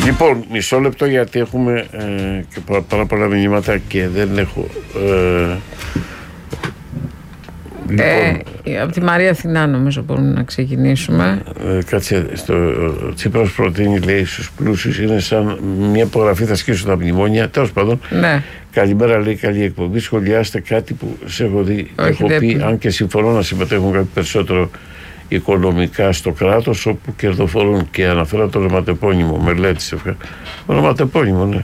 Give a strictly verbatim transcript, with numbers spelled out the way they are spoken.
Λοιπόν, μισό λεπτό γιατί έχουμε ε, και πάρα πολλά μηνύματα και δεν έχω. Ε, Λοιπόν, ε, από τη Μαρία Αθηνά νομίζω μπορούμε να ξεκινήσουμε. Ε, κάτσε, στο, ο Τσίπρας προτείνει, λέει, στους πλούσιους είναι σαν μια υπογραφή, θα σκίσουν τα μνημόνια. Τέλος πάντων, ναι. Καλημέρα, λέει, καλή εκπομπή. Σχολιάστε κάτι που σε έχω δει. Όχι, έχω δεν... πει, αν και συμφωνώ να συμμετέχουν κάτι περισσότερο οικονομικά στο κράτος, όπου κερδοφορούν, και αναφέρω το ονοματεπώνυμο. Μελέτησε. Ονοματεπώνυμο, ναι.